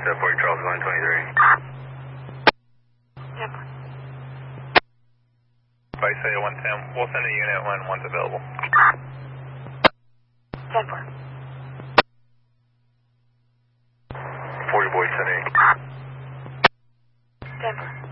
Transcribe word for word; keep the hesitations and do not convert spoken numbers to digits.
forty Charles one twenty-three. Denver. Vice A one ten, we'll send a unit when one's available. Denver. forty Boy ten eight. Denver.